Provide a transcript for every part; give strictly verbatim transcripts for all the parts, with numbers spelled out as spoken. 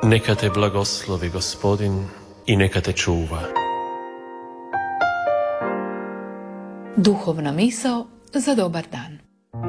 Neka te blagoslovi Gospodin i neka te čuva. Duhovna misao za dobar dan.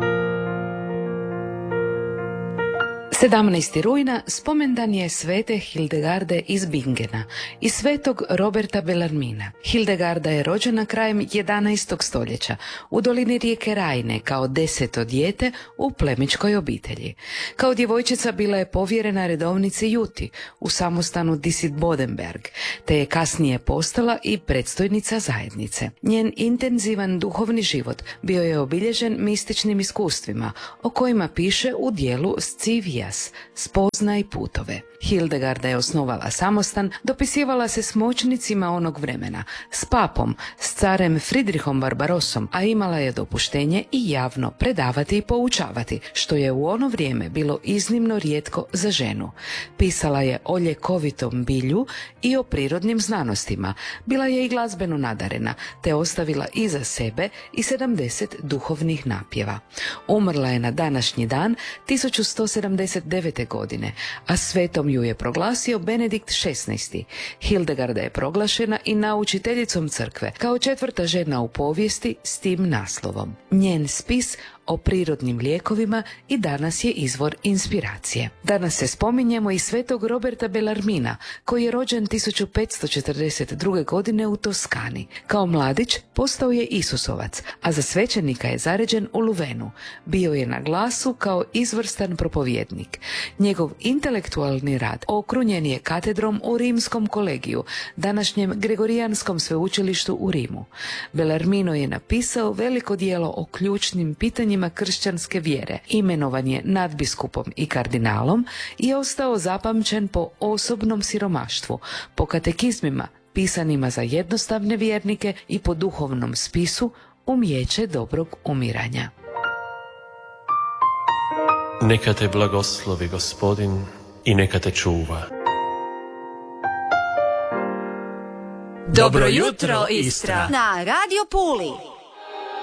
sedamnaesti rujna spomendan je svete Hildegarde iz Bingena i svetog Roberta Bellarmina. Hildegarda je rođena krajem jedanaestog stoljeća u dolini rijeke Rajne kao deseto dijete u plemićkoj obitelji. Kao djevojčica bila je povjerena redovnici Juti u samostanu Disit-Bodenberg, te je kasnije postala i predstojnica zajednice. Njen intenzivan duhovni život bio je obilježen mističnim iskustvima o kojima piše u dijelu Scivija, Spoznaj putove. Hildegarda je osnovala samostan, dopisivala se s moćnicima onog vremena, s papom, s carem Fridrihom Barbarosom, a imala je dopuštenje i javno predavati i poučavati, što je u ono vrijeme bilo iznimno rijetko za ženu. Pisala je o ljekovitom bilju i o prirodnim znanostima. Bila je i glazbeno nadarena, te ostavila iza sebe i sedamdeset duhovnih napjeva. Umrla je na današnji dan tisuću sto sedamdeset devete. godine, a svetom ju je proglasio Benedikt šesnaesti. Hildegarda je proglašena i naučiteljicom crkve, kao četvrta žena u povijesti s tim naslovom. Njen spis o prirodnim lijekovima i danas je izvor inspiracije. Danas se spominjemo i svetog Roberta Bellarmina, koji je rođen tisuću petsto četrdeset druge. godine u Toskani. Kao mladić postao je Isusovac, a za svećenika je zaređen u Luvenu. Bio je na glasu kao izvrstan propovjednik. Njegov intelektualni rad okrunjen je katedrom u Rimskom kolegiju, današnjem Gregorijanskom sveučilištu u Rimu. Bellarmino je napisao veliko djelo o ključnim pitanjima kršćanske vjere, imenovan je nadbiskupom i kardinalom i ostao zapamćen po osobnom siromaštvu, po katekizmima pisanima za jednostavne vjernike i po duhovnom spisu Umijeće dobrog umiranja. Neka te blagoslovi Gospodin i neka te čuva. Dobro jutro, Istra! Na Radio Puli.